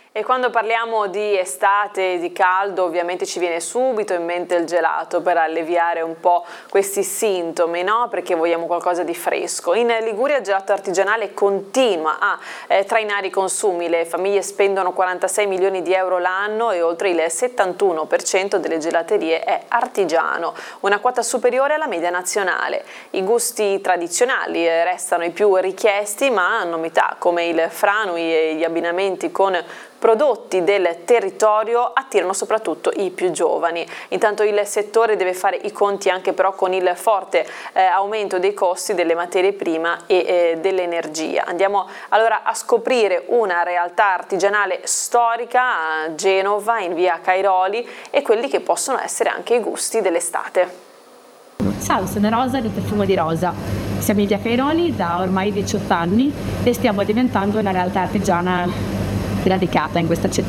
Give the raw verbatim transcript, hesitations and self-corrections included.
E quando parliamo di estate, di caldo, ovviamente ci viene subito in mente il gelato per alleviare un po' questi sintomi, no? Perché vogliamo qualcosa di fresco. In Liguria il gelato artigianale continua a eh, trainare i consumi. Le famiglie spendono quarantasei milioni di euro l'anno e oltre il settantuno per cento delle gelaterie è artigiano, una quota superiore alla media nazionale. I gusti tradizionali restano i più richiesti, ma novità come il franui e gli abbinamenti con prodotti del territorio attirano soprattutto i più giovani. Intanto il settore deve fare i conti anche però con il forte eh, aumento dei costi delle materie prime e eh, dell'energia. Andiamo allora a scoprire una realtà artigianale storica a Genova, in via Cairoli, e quelli che possono essere anche i gusti dell'estate. Ciao, sono Rosa del Profumo di Rosa. Siamo in via Cairoli da ormai diciotto anni e stiamo diventando una realtà artigiana radicata in questa città.